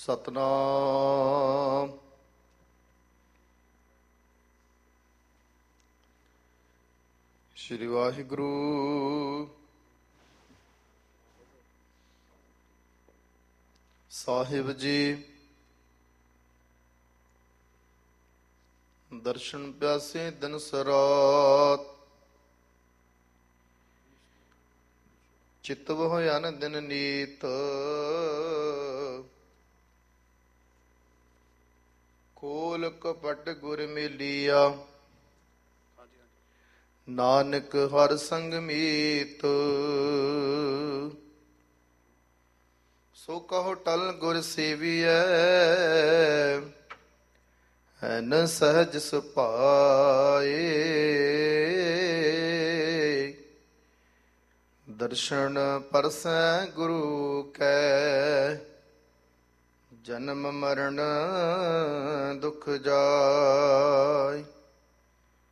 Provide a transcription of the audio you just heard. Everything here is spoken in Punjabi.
ਸਤਨਾਮ। ਸ਼੍ਰੀ ਵਾਹਿਗੁਰੂ। ਸਾਹਿਬ ਜੀ ਦਰਸ਼ਨ ਪਿਆਸੇ ਦਿਨ ਸਰਾਤ, ਚਿਤਵ ਹੋਇਆ ਨ ਦਿਨ ਨੀਤ। ਖੋਲ ਕਪਟ ਗੁਰ ਮਿਲਿਆ, ਨਾਨਕ ਹਰ ਸੰਗ ਮੀਤ। ਸੋ ਕਹੋ ਟਲ ਗੁਰ ਸੇਵੀਐ, ਹੈਨ ਸਹਿਜ ਸੁਭਾਏ। ਦਰਸ਼ਨ ਪਰਸੈ ਗੁਰੂ ਕੈ, ਜਨਮ ਮਰਨ ਦੁਖ ਜਾਇ।